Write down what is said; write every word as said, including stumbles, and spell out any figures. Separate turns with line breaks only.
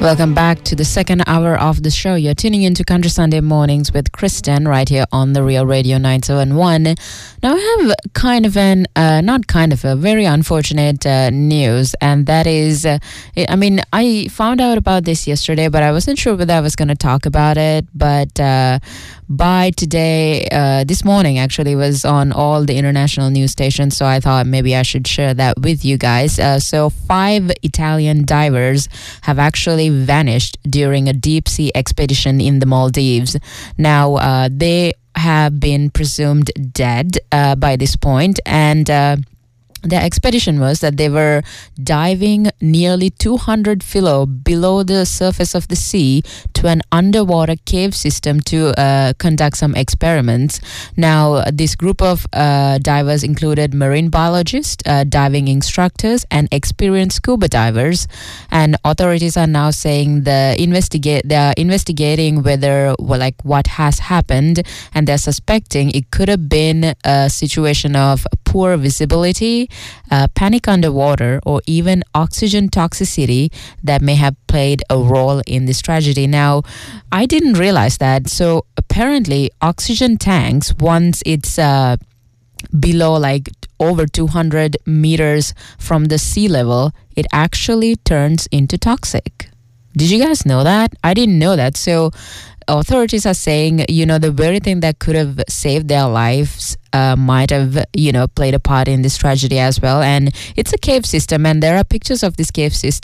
Welcome back to the second hour of the show. You're tuning into Country Sunday Mornings with Kristen right here on the Real Radio nine seven one. Now I have kind of an, uh, not kind of a, very unfortunate uh, news, and that is, uh, I mean, I found out about this yesterday, but I wasn't sure whether I was going to talk about it, but uh, by today, uh, this morning actually was on all the international news stations, so I thought maybe I should share that with you guys. Uh, so five Italian divers have actually vanished during a deep sea expedition in the Maldives. Now, uh, they have been presumed dead uh, by this point, and uh, the expedition was that they were diving nearly two hundred filo below the surface of the sea to an underwater cave system to uh, conduct some experiments. Now, this group of uh, divers included marine biologists, uh, diving instructors, and experienced scuba divers. And authorities are now saying the investigate they are investigating whether, well, like what has happened, and they're suspecting it could have been a situation of poor visibility, Uh, panic underwater, or even oxygen toxicity that may have played a role in this tragedy. Now, I didn't realize that. So apparently, oxygen tanks, once it's uh, below like over two hundred meters from the sea level, it actually turns into toxic. Did you guys know that? I didn't know that. So authorities are saying, you know, the very thing that could have saved their lives uh, might have, you know, played a part in this tragedy as well. And it's a cave system, and there are pictures of this cave system